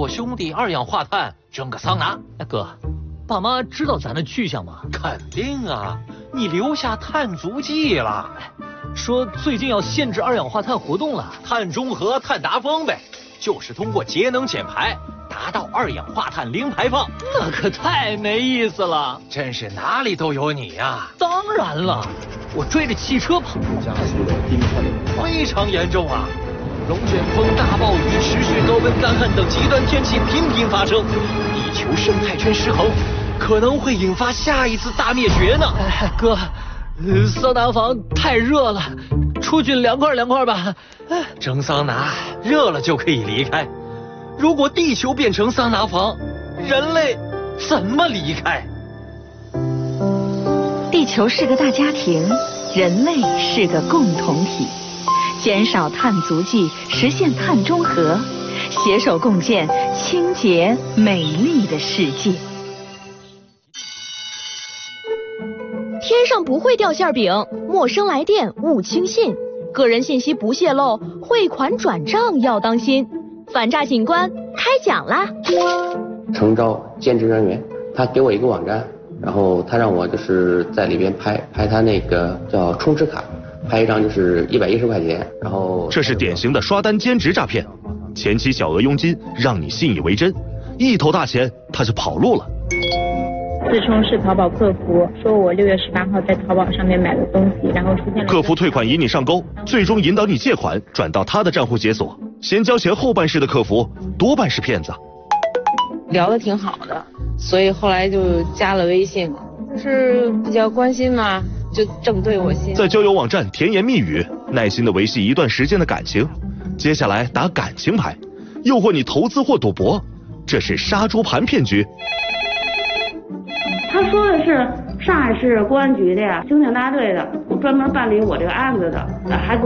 我兄弟二氧化碳蒸个桑拿。 哎哥，爸妈知道咱的去向吗？ 肯定啊，你留下碳足迹了。 说最近要限制二氧化碳活动了， 碳中和、碳达峰呗，就是通过节能减排达到二氧化碳零排放。 那可太没意思了。 真是哪里都有你呀！ 当然了，我追着汽车跑， 加速了冰川的融化， 非常严重啊！龙卷风、大暴雨、持续高温、干旱等极端天气频频发生，地球生态圈失衡，可能会引发下一次大灭绝呢。 哎哥，桑拿房太热了，出去凉快凉快吧。 蒸桑拿热了就可以离开，如果地球变成桑拿房，人类怎么离开？ 地球是个大家庭，人类是个共同体。减少碳足迹，实现碳中和，携手共建清洁美丽的世界。 天上不会掉馅饼，陌生来电勿轻信，个人信息不泄露，汇款转账要当心。反诈警官开讲啦！ 诚招兼职人员，他给我一个网站，然后他让我就是在里边拍他那个叫充值卡。拍一张就是110块钱，然后这是典型的刷单兼职诈骗，前期小额佣金让你信以为真，一头大钱他就跑路了。 自称是淘宝客服，说我6月18号在淘宝上面买的东西，然后出现了客服退款引你上钩，最终引导你借款转到他的账户解锁，先交钱后办事的客服多半是骗子。 聊得挺好的，所以后来就加了微信，就是比较关心嘛，就正对我心。 在交友网站甜言蜜语，耐心的维系一段时间的感情，接下来打感情牌，诱惑你投资或赌博，这是杀猪盘骗局。 他说的是上海市公安局的呀，刑警大队的，专门办理我这个案子的，还